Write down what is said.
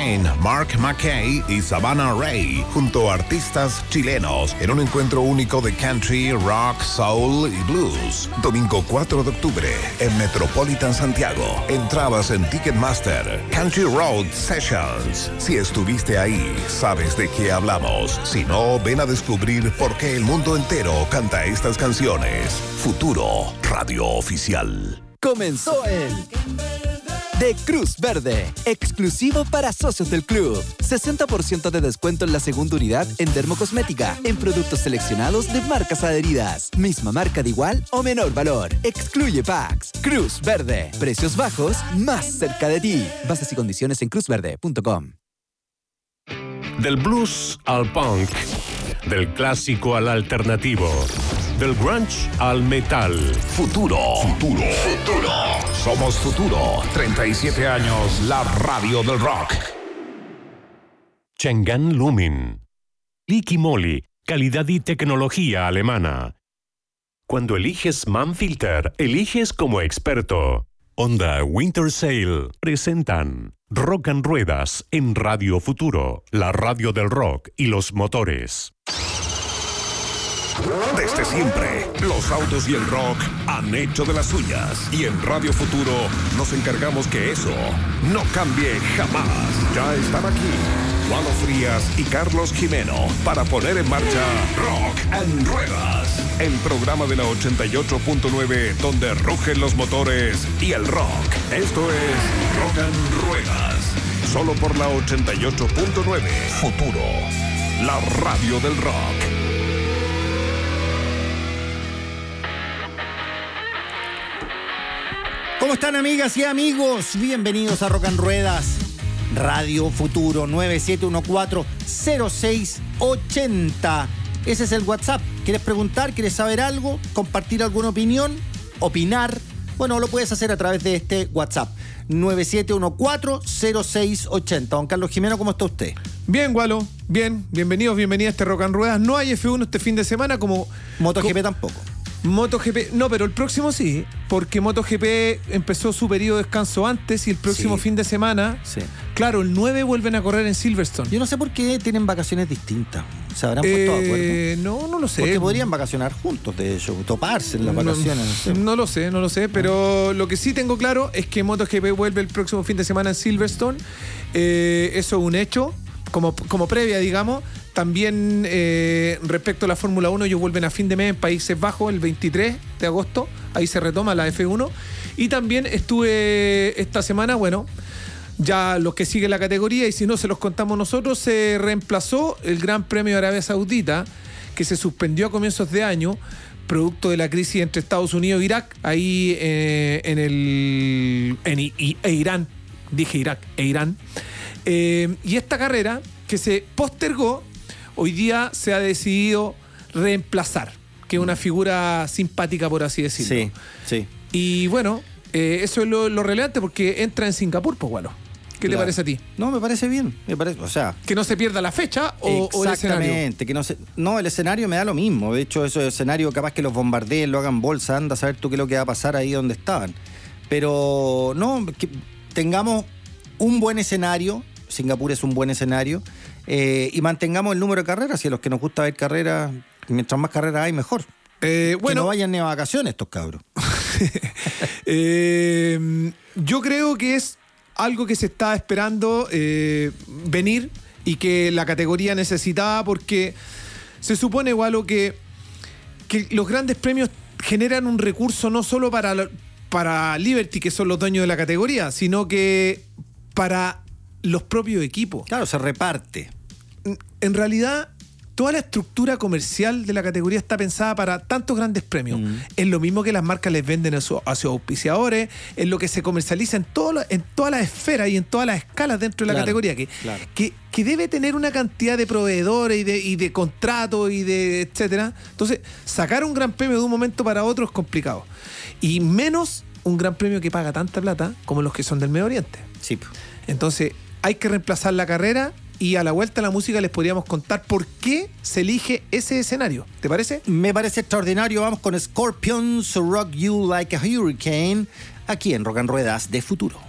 Kane, Mark McKay y Savannah Ray, junto a artistas chilenos, en un encuentro único de country, rock, soul y blues. Domingo 4 de octubre, en Metropolitan Santiago. Entradas en Ticketmaster. Country Road Sessions. Si estuviste ahí, sabes de qué hablamos. Si no, ven a descubrir por qué el mundo entero canta estas canciones. Futuro, radio oficial. Comenzó el de Cruz Verde, exclusivo para socios del club. 60% de descuento en la segunda unidad en dermocosmética, en productos seleccionados de marcas adheridas. Misma marca de igual o menor valor. Excluye packs. Cruz Verde, precios bajos, más cerca de ti. Bases y condiciones en cruzverde.com. Del blues al punk, del clásico al alternativo, del grunge al metal. Futuro. Somos Futuro. 37 años, la radio del rock. Chang'an Lumin. Liqui Moly, calidad y tecnología alemana. Cuando eliges Manfilter, eliges como experto. Honda Winter Sale presentan Rock and Ruedas en Radio Futuro, la radio del rock y los motores. Desde siempre, los autos y el rock han hecho de las suyas. Y en Radio Futuro nos encargamos que eso no cambie jamás. Ya están aquí Walo Frías y Carlos Jimeno para poner en marcha Rock and Ruedas, el programa de la 88.9 donde rugen los motores y el rock. Esto es Rock and Ruedas, solo por la 88.9. Futuro, la radio del rock. ¿Cómo están, amigas y amigos? Bienvenidos a Rock and Ruedas, Radio Futuro 9714-0680. Ese es el WhatsApp. ¿Quieres preguntar? ¿Quieres saber algo? ¿Compartir alguna opinión? ¿Opinar? Bueno, lo puedes hacer a través de este WhatsApp 9714-0680. Don Carlos Jimeno, ¿cómo está usted? Bien, Gualo, bien. Bienvenidos, bienvenidas a este Rock and Ruedas. No hay F1 este fin de semana como... MotoGP tampoco. MotoGP, no, pero el próximo sí, porque MotoGP empezó su periodo de descanso antes y el próximo fin de semana, claro, el 9 vuelven a correr en Silverstone. Yo no sé por qué tienen vacaciones distintas. ¿Se habrán puesto de acuerdo? No lo sé. Porque podrían vacacionar juntos, de hecho, toparse en las vacaciones. No lo sé, pero lo que sí tengo claro es que MotoGP vuelve el próximo fin de semana en Silverstone. Eso es un hecho, como previa, digamos. También respecto a la Fórmula 1, ellos vuelven a fin de mes en Países Bajos el 23 de agosto. Ahí se retoma la F1. Y también estuve esta semana, bueno, ya los que siguen la categoría, y si no se los contamos nosotros, se reemplazó el Gran Premio de Arabia Saudita, que se suspendió a comienzos de año, producto de la crisis entre Estados Unidos e Irak, ahí Irán. Dije Irak e Irán. Y esta carrera, que se postergó, hoy día se ha decidido reemplazar, que es una figura simpática, por así decirlo. Sí. Y bueno, eso es lo relevante, porque entra en Singapur, pues, bueno. ¿Qué te parece a ti? No, me parece bien. O sea, que no se pierda la fecha o el escenario. Exactamente, no, el escenario me da lo mismo. De hecho, eso es escenario capaz que los bombardeen, lo hagan bolsa, anda a saber tú qué es lo que va a pasar ahí donde estaban. Pero no, que tengamos un buen escenario. Singapur es un buen escenario, y mantengamos el número de carreras, y a los que nos gusta ver carreras, mientras más carreras hay, mejor. Que no vayan ni a vacaciones estos cabros. Yo creo que es algo que se está esperando venir y que la categoría necesitaba, porque se supone, igual, que los grandes premios generan un recurso no solo para Liberty, que son los dueños de la categoría, sino que para los propios equipos. Claro, se reparte. En realidad, toda la estructura comercial de la categoría está pensada para tantos grandes premios. Es lo mismo que las marcas les venden a sus auspiciadores, es lo que se comercializa en todas las esferas y en todas las escalas dentro de la categoría, que debe tener una cantidad de proveedores y de contratos y de etcétera. Entonces, sacar un gran premio de un momento para otro es complicado. Y menos un gran premio que paga tanta plata como los que son del Medio Oriente. Sí. Entonces, hay que reemplazar la carrera, y a la vuelta a la música les podríamos contar por qué se elige ese escenario. ¿Te parece? Me parece extraordinario. Vamos con Scorpions, Rock You Like a Hurricane, aquí en Rock and Ruedas de Futuro.